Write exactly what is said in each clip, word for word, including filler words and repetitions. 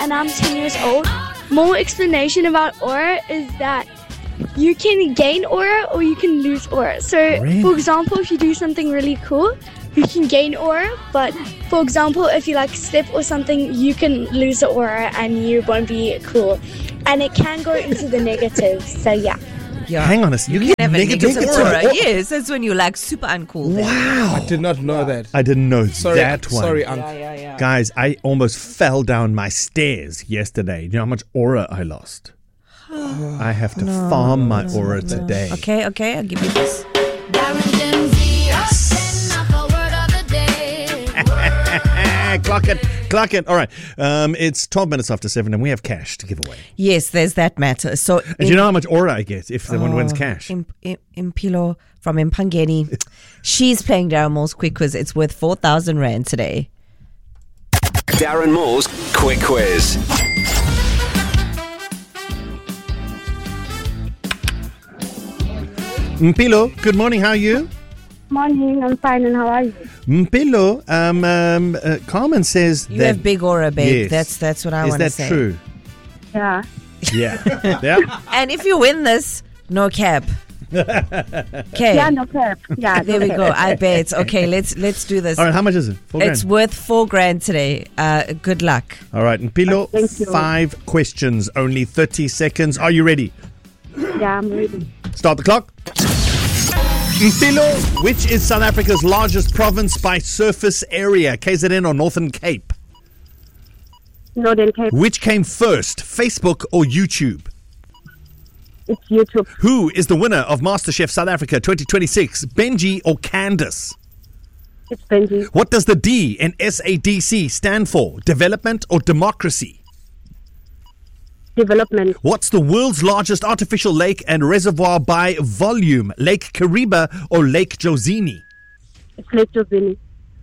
and I'm ten years old. More explanation about aura is that you can gain aura or you can lose aura. So, Really? for example, if you do something really cool, you can gain aura. But, for example, if you like step or something, you can lose the aura and you won't be cool. And it can go into the negative. So, yeah. Yeah. Hang on a second. You, You get can have a negative, negative aura. aura. Yes, that's when you're like super uncool. then. Wow. I did not know that. I didn't know Sorry, that one. sorry, Unc. Yeah, yeah, yeah. Guys, I almost fell down my stairs yesterday. You know how much aura I lost? I have to farm my aura today. Okay, okay, I'll give you this. Clock it, clock it. All right. Um, it's twelve minutes after seven and we have cash to give away. Yes, there's that matter. So, And do you know how much aura I get if someone wins cash? Im- Im- Impilo from Impangeni, she's playing Darren Moore's Quick Quiz. It's worth four thousand Rand today. Darren Moore's Quick Quiz. Mpilo, good morning. How are you? Morning, I'm fine, and how are you? Mpilo, um, um, uh, Carmen says You that... have big aura, babe. Yes. That's that's what I Is want to that say. true? Yeah. Yeah. yeah. And if you win this, no cap. Okay. Yeah, no cap. Yeah, There we go. I bet. Okay, let's let's do this. All right, how much is it? Four It's grand. worth four grand today. Uh, good luck. All right, Mpilo, Thank you. five questions, only thirty seconds. Are you ready? Yeah, I'm ready. Start the clock. Mpilo, which is South Africa's largest province by surface area? K Z N or Northern Cape? Northern Cape. Which came first, Facebook or YouTube? It's YouTube. Who is the winner of MasterChef South Africa twenty twenty-six, Benji or Candace? It's Benji. What does the D in S A D C stand for? Development or democracy? Development. What's the world's largest artificial lake and reservoir by volume? Lake Kariba or Lake Jozini? It's Lake Jozini.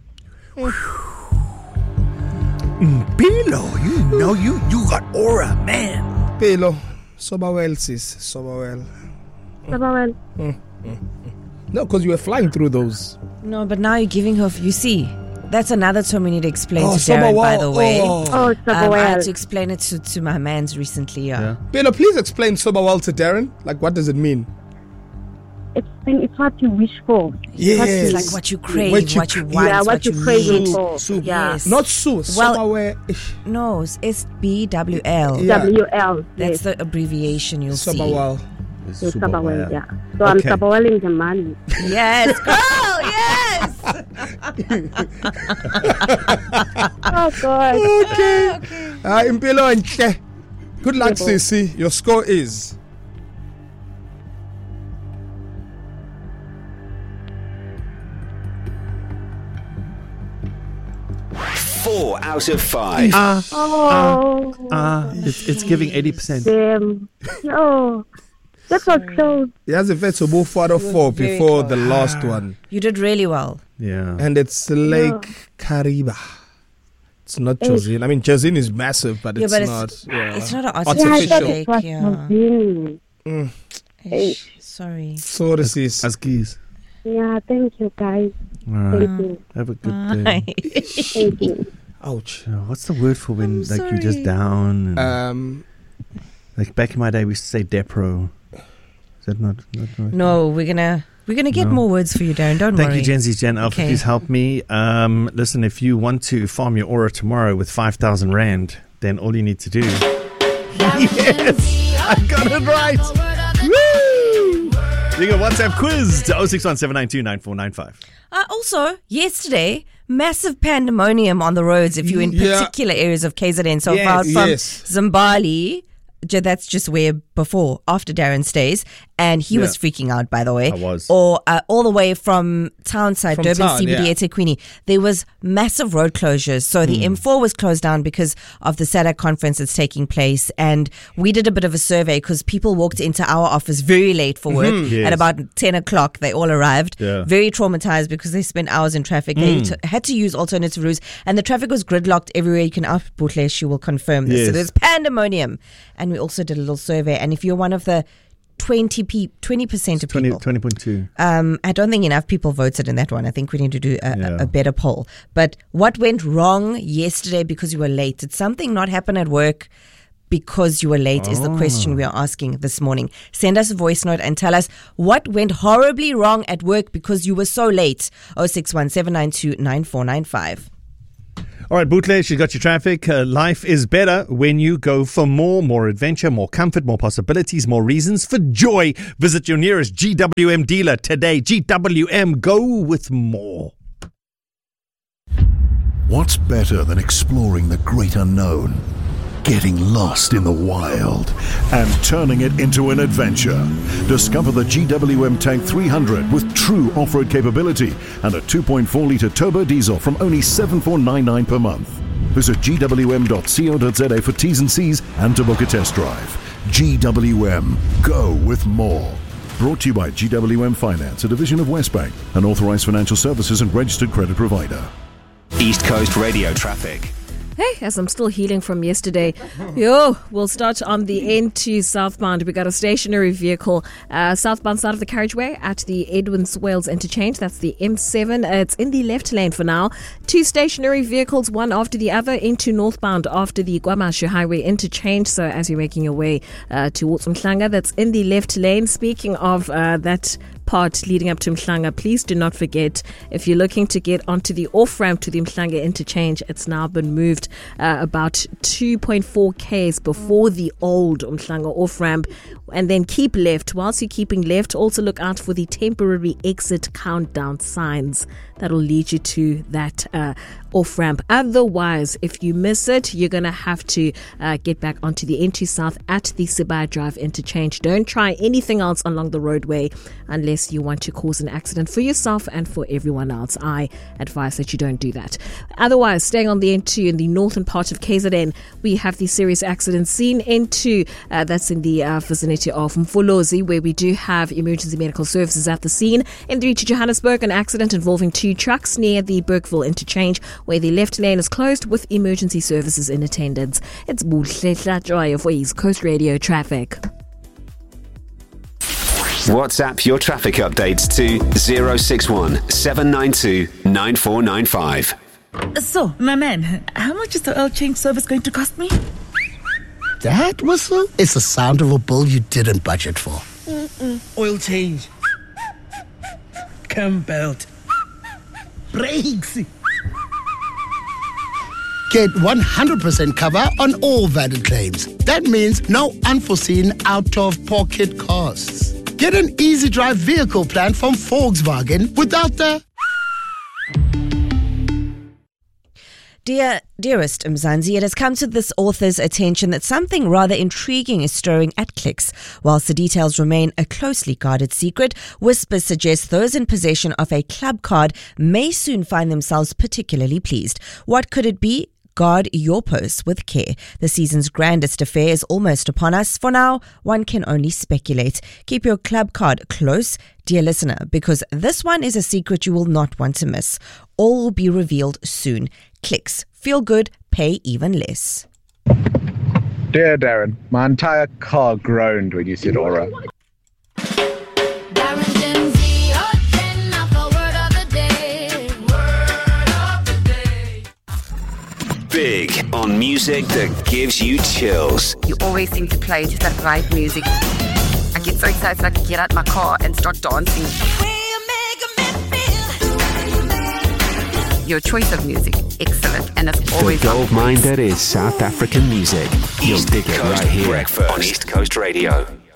Bilo, you know, you, you got aura, man. Pelo, sober well, sis. Sober well. Well, No, because you were flying through those. No, but now you're giving her. You see, that's another term we need to explain Oh, to sober Darren. well. By the way, Oh. oh, um, I had well. to explain it to, to my mans recently. Yeah. Pelo, please explain sober well to Darren. Like, what does it mean? It's it's what you wish for. Yes. What you Like what you crave, What what you you, cra- want, Yeah, what, you need. craving for. Soup. Yeah. Yes. Not Sue. Well- Sober well. No, it's S B W L. Yeah. W L. That's Yes. the abbreviation you'll Sober see. well. It's Sabawell, yeah. So I'm Okay. Sabawelling the money. Yes, girl, yes. Oh, God. Okay. Uh, Impilo and Che. Good luck, Yeah, boy. Sissy. Your score is Four out of five. Ah, Oh, ah, it's, it's giving eighty percent. damn. No. That was close. he has a vet to move four out of four very before close. the last one. You did really well. Yeah. And it's Lake Kariba. It's not Jozine. I mean, Jozine is massive, but Yeah, it's but not. it's, yeah. it's not an Artificial. artificial Yeah, lake. that was Yeah. Jozine. Mm. Ish, Sorry. Sorry, sis. Askies. Yeah, thank you, guys. All right. Thank you. Have a good Bye. day. Thank you. Ouch. Uh, What's the word for when I'm like you're just sorry. down? And, Um, like back in my day, we used to say depro. Is that not? not right? No, we're gonna we're gonna get No. more words for you, Darren. Don't Thank worry. you, Gen Z Gen Alpha. Okay. Please help me. Um, listen, if you want to farm your aura tomorrow with five thousand Rand, then all you need to do. Yes! I got it right! Woo! You can WhatsApp quiz to oh six one seven nine two nine four nine five. Uh, also, yesterday, massive pandemonium on the roads if you're in Yeah. particular areas of K Z N. So Yes, far from yes. Zimbali, j- that's just where before, after Darren stays. And he was freaking out, by the way. I was. Or uh, all the way from Townside, From Durban town, C B D, yeah. eThekwini. There was massive road closures. So the M four was closed down because of the SADC conference that's taking place. And we did a bit of a survey because people walked into our office very late for work. Yes. At about ten o'clock, they all arrived. Yeah. Very traumatized because they spent hours in traffic. They t- had to use alternative routes. And the traffic was gridlocked everywhere. You can ask Butlesh, she will confirm this. Yes. So there's pandemonium. And we also did a little survey. And if you're one of the twenty pe- twenty percent of twenty, people. twenty point two. Um, I don't think enough people voted in that one. I think we need to do a, Yeah. a, a better poll. But what went wrong yesterday because you were late? Did something not happen at work because you were late is the question we are asking this morning. Send us a voice note and tell us what went horribly wrong at work because you were so late. oh six one, seven nine two, nine four nine five. All right, Bootle, she's got your traffic. Uh, life is better when you go for more, more adventure, more comfort, more possibilities, more reasons for joy. Visit your nearest G W M dealer today. G W M, go with more. What's better than exploring the great unknown? Getting lost in the wild and turning it into an adventure. Discover the G W M Tank three hundred with true off-road capability and a two point four litre turbo diesel from only seven thousand four hundred ninety-nine dollars per month. Visit g w m dot co dot z a for T's and C's and to book a test drive. G W M, go with more. Brought to you by G W M Finance, a division of Westbank, an authorised financial services and registered credit provider. East Coast Radio traffic. Hey, as I'm still healing from yesterday, yo, we'll start on the N two southbound. We got a stationary vehicle uh, southbound side of the carriageway at the Edwin Swales interchange. That's the M seven. Uh, it's in the left lane for now. Two stationary vehicles, one after the other, into northbound after the KwaMashu Highway interchange. So as you're making your way uh, towards Mhlanga, that's in the left lane. Speaking of uh, that part leading up to Mhlanga, please do not forget, if you're looking to get onto the off-ramp to the Mhlanga interchange, it's now been moved uh, about two point four kays before the old Mhlanga off-ramp, and then keep left. Whilst you're keeping left, also look out for the temporary exit countdown signs that will lead you to that uh, off-ramp. Otherwise, if you miss it, you're going to have to uh, get back onto the N two South at the Sibaya Drive interchange. Don't try anything else along the roadway unless you want to cause an accident for yourself and for everyone else. I advise that you don't do that. Otherwise, staying on the N two in the northern part of K Z N, we have the serious accident scene. N two, uh, that's in the uh, vicinity of Mfolozi, where we do have emergency medical services at the scene. N three to Johannesburg, an accident involving two trucks near the Bergville interchange, where the left lane is closed with emergency services in attendance. It's Bootle Hlatjoy for East Coast Radio traffic. WhatsApp your traffic updates to zero six one, seven nine two, nine four nine five. So, my man, how much is the oil change service going to cost me? That whistle is the sound of a bill you didn't budget for. Mm-mm. Oil change, cam belt, brakes. Get one hundred percent cover on all valid claims. That means no unforeseen out-of-pocket costs. Get an easy drive vehicle plan from Volkswagen without the... Dear, dearest Mzansi, it has come to this author's attention that something rather intriguing is stirring at Clicks. Whilst the details remain a closely guarded secret, whispers suggest those in possession of a club card may soon find themselves particularly pleased. What could it be? Guard your posts with care. The season's grandest affair is almost upon us. For now, one can only speculate. Keep your club card close, dear listener, because this one is a secret you will not want to miss. All will be revealed soon. Clicks. Feel good, pay even less. Dear Darren, my entire car groaned when you said aura. Big on music that gives you chills. You always seem to play just that right music. I get so excited I can get out my car and start dancing. Your choice of music, excellent, and it's always the gold mine that is South African music. You'll dig it right here on East Coast Radio.